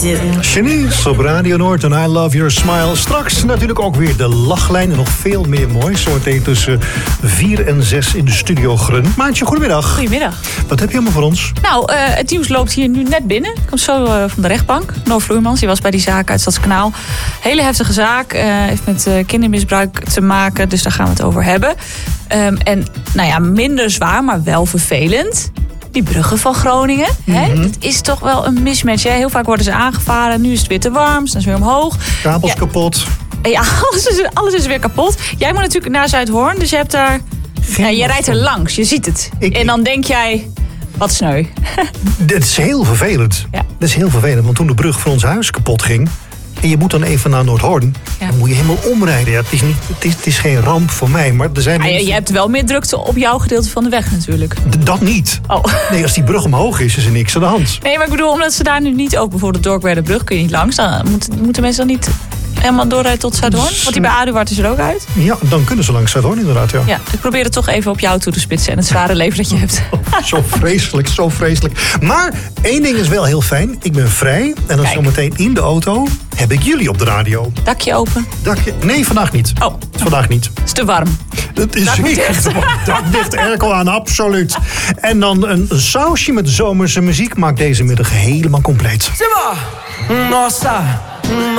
do. Shanice op Radio Noord en I Love Your Smile. Straks natuurlijk ook weer de lachlijn en nog veel meer moois. Zometeen tussen 4 en 6 in de studio Grun. Maartje, goedemiddag. Goedemiddag. Wat heb je allemaal voor ons? Nou, het nieuws loopt hier nu net binnen. Komt zo van de rechtbank. Noor Vloeimans, die was bij die zaak uit Stadskanaal. Hele heftige zaak. Heeft met kindermisbruik te maken. Dus daar gaan we het over hebben. En nou ja, minder zwaar, maar wel vervelend. Die bruggen van Groningen. Hè? Dat is toch wel een mismatch. Hè? Heel vaak worden ze aangevaren. Nu is het weer te warm. Ze zijn weer omhoog. Kabels kapot. Ja, alles is weer kapot. Jij moet natuurlijk naar Zuidhoorn. Dus je hebt daar... je rijdt er langs. Je ziet het. En dan denk jij... Wat sneu. Dit is heel vervelend. Ja. Dat is heel vervelend. Want toen de brug van ons huis kapot ging... en je moet dan even naar Noordhoorn... dan moet je helemaal omrijden. Ja, het is geen ramp voor mij. Maar er zijn je hebt wel meer drukte op jouw gedeelte van de weg natuurlijk. Dat niet. Oh. Nee, als die brug omhoog is er niks aan de hand. Nee, maar ik bedoel, omdat ze daar nu niet ook... bijvoorbeeld de Dorkwerderbrug kun je niet langs. Dan moeten mensen dan niet... helemaal doorrijden tot Zuidhoorn? Want die bij Aduard is er ook uit. Ja, dan kunnen ze langs Zuidhoorn inderdaad, ja. Ja, ik probeer het toch even op jou toe te spitsen... en het zware leven dat je hebt. Zo vreselijk, zo vreselijk. Maar één ding is wel heel fijn. Ik ben vrij. En dan zometeen in de auto heb ik jullie op de radio. Dakje open? Nee, vandaag niet. Oh. Vandaag niet. Het is te warm. Het is dakdicht, airco aan, absoluut. En dan een sausje met zomerse muziek maakt deze middag helemaal compleet. Nossa!